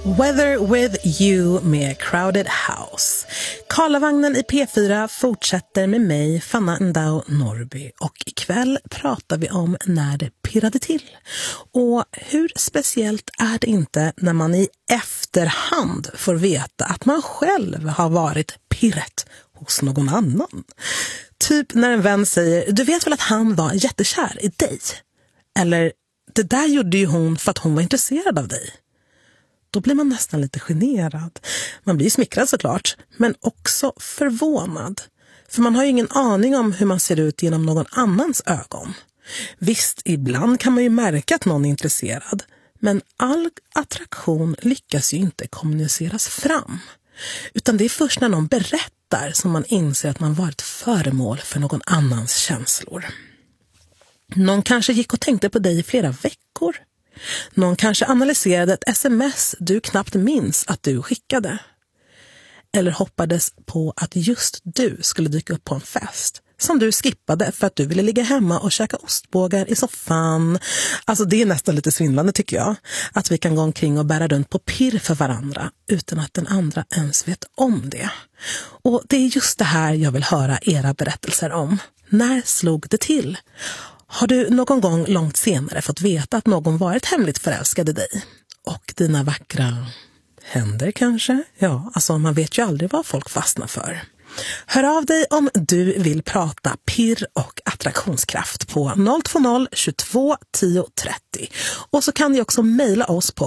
Weather with you med Crowded House. Karlavagnen i P4 fortsätter med mig, Fanna Ndao Norby. Och ikväll pratar vi om när det pirrade till. Och hur speciellt är det inte när man i efterhand får veta att man själv har varit pirret hos någon annan. Typ när en vän säger, du vet väl att han var jättekär i dig? Eller, det där gjorde ju hon för att hon var intresserad av dig. Då blir man nästan lite generad. Man blir smickrad såklart, men också förvånad. För man har ju ingen aning om hur man ser ut genom någon annans ögon. Visst, ibland kan man ju märka att någon är intresserad. Men all attraktion lyckas ju inte kommuniceras fram. Utan det är först när någon berättar som man inser att man varit föremål för någon annans känslor. Någon kanske gick och tänkte på dig i flera veckor. Någon kanske analyserade ett sms du knappt minns att du skickade. Eller hoppades på att just du skulle dyka upp på en fest som du skippade för att du ville ligga hemma och käka ostbågar i soffan. Alltså det är nästan lite svindlande tycker jag. Att vi kan gå omkring och bära runt på pirr för varandra utan att den andra ens vet om det. Och det är just det här jag vill höra era berättelser om. När slog det till? Har du någon gång långt senare fått veta att någon varit hemligt förälskad i dig? Och dina vackra händer kanske? Ja, alltså man vet ju aldrig vad folk fastnar för. Hör av dig om du vill prata pirr och attraktionskraft på 020 22 10 30. Och så kan ni också mejla oss på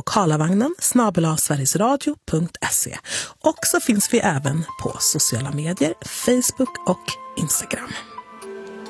karlavagnen@sverigesradio.se. Och så finns vi även på sociala medier, Facebook och Instagram.